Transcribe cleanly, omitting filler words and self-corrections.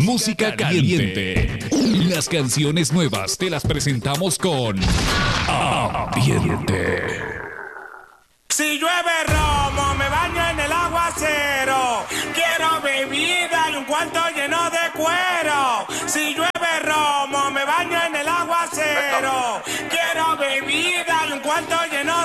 Música caliente. Las canciones nuevas te las presentamos con Ambiente. Si llueve romo, me baño en el aguacero. Quiero bebida y un cuarto lleno de cuero. Si llueve romo, me baño en el aguacero. Quiero bebida y un cuarto lleno